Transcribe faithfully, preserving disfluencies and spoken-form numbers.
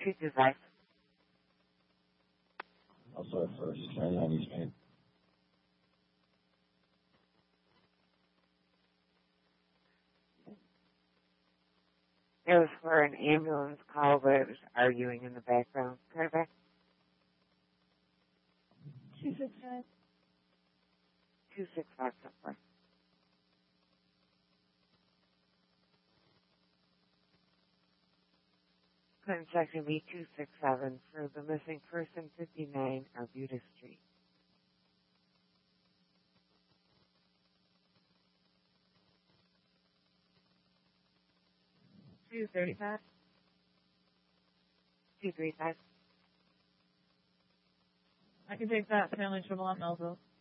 two two five. Also at first, ninety-nine East Main. It was for an ambulance call, but it was arguing in the background. Perfect. two six five. two six five somewhere. Clinton section B two six seven for the missing person, fifty-nine Arbutus Street. two thirty-five. two three five. I can take that. Family trouble at Melville.